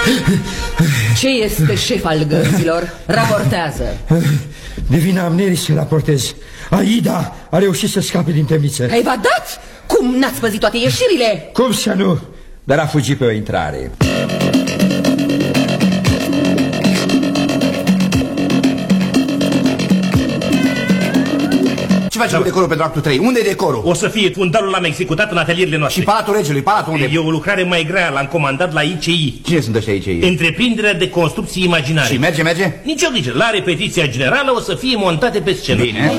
Ce este șef al gărților? Raportează. De vina amnerii raportez. Aida a reușit să scape din temniță. Ai evadat? Cum n-ați păzit toate ieșirile? Cum să nu? Dar a fugit pe o intrare. Ce facem cu decorul pentru actul 3? Unde e decorul? O să fie fundalul l-am executat în atelierele noastre. Și Palatul Regelui, palatul unde? E o lucrare mai grea, l-am comandat la ICI. Cine sunt ăștia ICI? Întreprinderea de construcții imaginare. Și merge? Nici o grijă, la repetiția generală o să fie montate pe scenă. Bine.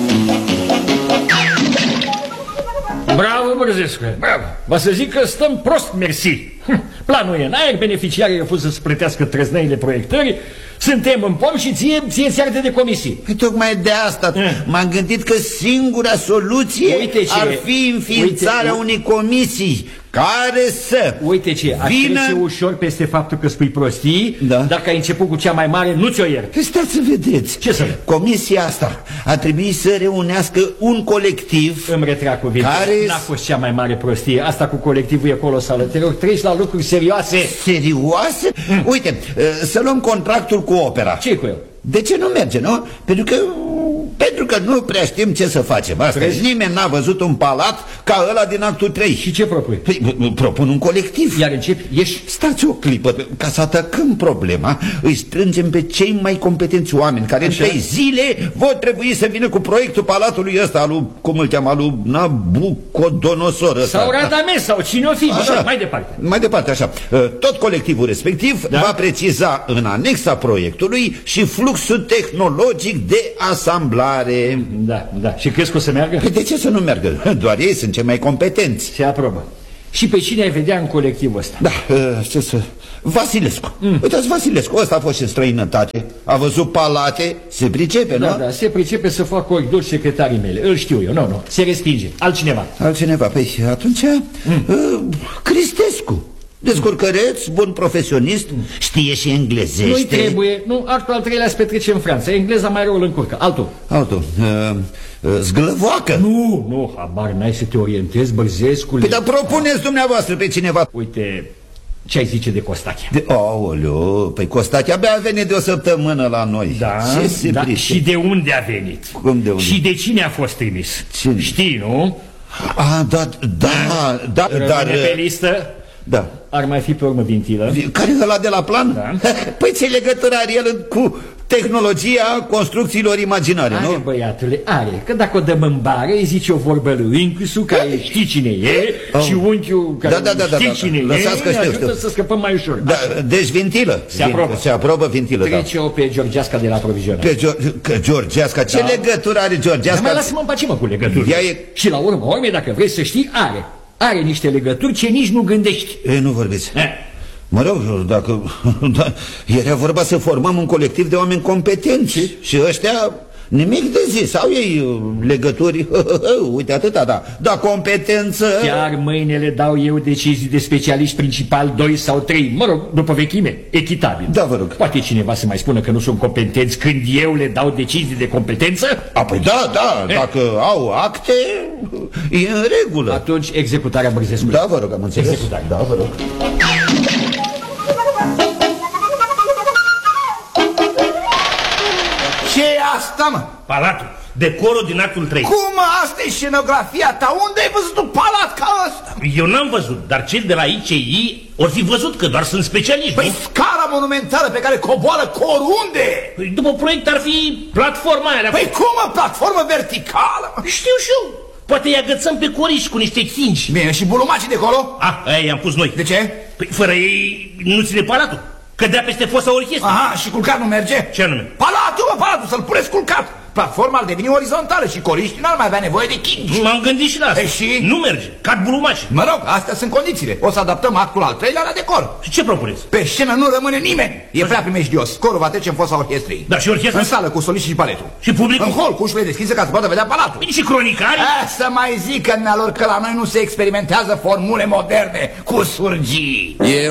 Bravo, Bărzescu, bravo. Vă să zic că stăm prost, mersi. Planul e în aer, beneficiarii au fost să-ți plătească trăznăile proiectării, suntem în pom și ție ți arde de comisii. Păi tocmai de asta m-am gândit că singura soluție ar fi înființarea unei comisii care să ar trece ușor peste faptul că spui prostii, dacă ai început cu cea mai mare, nu ți-o iert. Stați să vedeți. Ce să vezi? Comisia asta a trebuit să reunească un colectiv. Îmi retrag cuvinte, n-a fost cea mai mare prostie. Asta cu colectivul e colosală. Te rog, treci la lucruri serioase. Serioase? Uite, să luăm contractul cu opera. Ce cu el? De ce nu merge, nu? Pentru că nu prea știm ce să facem. Asta nimeni n-a văzut un palat ca ăla din actul 3. Și ce propui? Păi, propun un colectiv. Iar începi, ieși. Stați o clipă, ca să atacăm problema, îi strângem pe cei mai competenți oameni care în 3 zile vor trebui să vină cu proiectul palatului ăsta, cum îl cheamă, lui Nabucodonosor ăsta. Sau Radames, sau cine o fi, mai departe. Mai departe, așa. Tot colectivul respectiv va preciza în anexa proiectului și fluxul tehnologic de asamblare. Da. Și crezi că o să meargă? Păi de ce să nu meargă? Doar ei sunt cei mai competenți. Se aprobă. Și pe cine ai vedea în colectivul ăsta? Da, Vasilescu. Uitați, Vasilescu, ăsta a fost și în străinătate. A văzut palate, se pricepe, nu? Da, se pricepe să facă coridor secretarii mele. Îl știu eu, nu, se respinge. Altcineva. Păi atunci Cristescu. Descurcăreț, bun profesionist, știe și englezește. Nu-i trebuie, actul al 3-lea se petrece în Franța. Engleza mai rău îl încurcă. Altul. Zglăvoacă. Nu, habar n-ai să te orientezi, Bărzescule. Păi dar propuneți dumneavoastră pe cineva. Uite, ce ai zice de Costache? Aoleu, păi Costache abia a venit de o săptămână la noi. Da, și de unde a venit? Cum de unde? Și de cine a fost trimis? Cine? Știi, nu? Dar pe listă? Da. Ar mai fi pe urmă Vintilă. Care e ăla de la plan? Da. Păi ce legătură are el cu tehnologia construcțiilor imaginare, nu? Are, băiatule, are. Că dacă o dăm în bară, îi zice o vorbă lui Inclusu, care știi cine e, și unchiul care știi cine e. Lăsați că ajută să scăpăm mai ușor. Deci Vintilă. Se aprobă Vintilă. Trece-o pe Georgiasca de la aprovizionare. Georgiasca? Ce legătură are Georgiasca? Mai lasă-mă în pace, cu legături. Și la urmă, dacă vrei să știi, are niște legături ce nici nu gândești. Nu vorbiți. Mă rog, dacă era vorba să formăm un colectiv de oameni competenți. Și ăștia nimic de zis. Au ei legături. Uite atâta, da, competență. Chiar mâine le dau eu decizii de specialiști principal 2 sau 3. Mă rog, după vechime, echitabil. Da, vă rog. Poate cineva să mai spună că nu sunt competenți când eu le dau decizii de competență? Păi da, dacă au acte, e în regulă. Atunci executarea Bărzescului. Da, vă rog, am înțeles. Executarea. Da, vă rog. Ce e asta, mă? Palatul, decorul din actul 3. Cum, asta e scenografia ta? Unde ai văzut un palat ca ăsta? Eu n-am văzut, dar cei de la ICI or fi văzut, că doar sunt specialiști. Păi scara monumentală pe care coboară corul, unde? Păi după proiect ar fi platforma aia. Păi cum, platformă verticală? Știu și eu. Poate îi agățăm pe coriși cu niște chingi. Bine, și bulumacii de acolo? Aia i-am pus noi. De ce? Păi fără ei nu ține palatul. Cădea peste fosa orchestră. Aha, și culcat nu merge? Ce anume? Palatul, să-l puneți culcat. Platforma ar deveni orizontală și coriștii n-ar mai avea nevoie de chingi. M-am gândit și la asta. Și? Nu merge, cad bulumaci. Mă rog, astea sunt condițiile. O să adaptăm actul al 3-lea la decor. Și ce propuneți? Pe scenă nu rămâne nimeni. E prea primejdios. Corul va trece în fosa orchestrei. Da, și orchestra? În sală cu soliști și paletul. Și publicul? În hol cu ușile deschise ca să poată vedea palatul. Bine, și cronicari? Să mai zică dumnealor că la noi nu se experimentează formule moderne cu surgii.